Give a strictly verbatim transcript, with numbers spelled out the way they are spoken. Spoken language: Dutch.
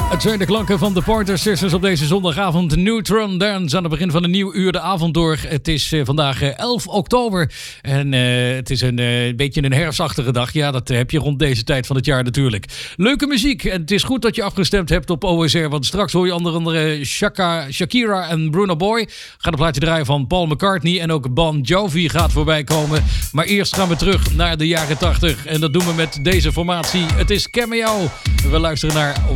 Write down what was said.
Het zijn de klanken van de Pointer Sisters op deze zondagavond. Neutron Dance aan het begin van een nieuw uur de avond door. Het is uh, vandaag uh, elf oktober en uh, het is een uh, beetje een herfstachtige dag. Ja, dat uh, heb je rond deze tijd van het jaar natuurlijk. Leuke muziek en het is goed dat je afgestemd hebt op O S R. Want straks hoor je onder andere Shaka, Shakira en Bruno Boy. Gaat een plaatje draaien van Paul McCartney en ook Bon Jovi gaat voorbij komen. Maar eerst gaan we terug naar de jaren tachtig en dat doen we met deze formatie. Het is Cameo. We luisteren naar